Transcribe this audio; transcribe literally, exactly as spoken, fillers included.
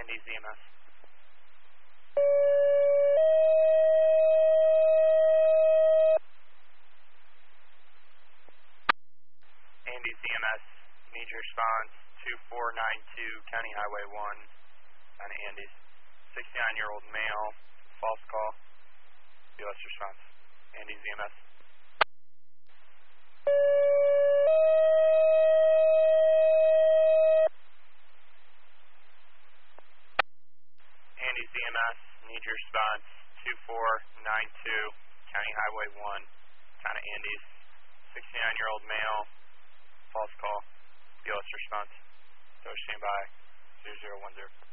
Andes E M S. Andes E M S, need your response, two four nine two, County Highway one, on Andes. sixty-nine-year-old male, false call, B L S response. Andes E M S. Andes E M S, need your response, two four nine two, County Highway one, Town of Andes. sixty-nine-year-old male, false call, B L S response. So stand by, zero zero one zero.